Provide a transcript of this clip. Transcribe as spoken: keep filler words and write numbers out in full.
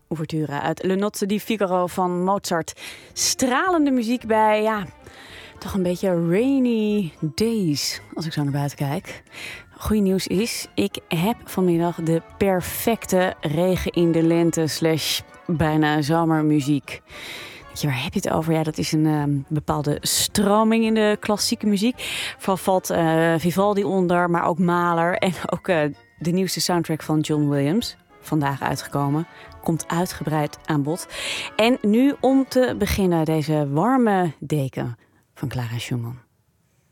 ouverture uit Le Nozze di Figaro van Mozart. Stralende muziek bij, ja, toch een beetje rainy days, als ik zo naar buiten kijk. Goeie nieuws is, ik heb vanmiddag de perfecte regen in de lente slash bijna zomermuziek. Weet je, waar heb je het over? Ja, dat is een uh, bepaalde stroming in de klassieke muziek. Vooral valt uh, Vivaldi onder, maar ook Mahler en ook uh, de nieuwste soundtrack van John Williams. Vandaag uitgekomen. Komt uitgebreid aan bod. En nu om te beginnen deze warme deken van Clara Schumann.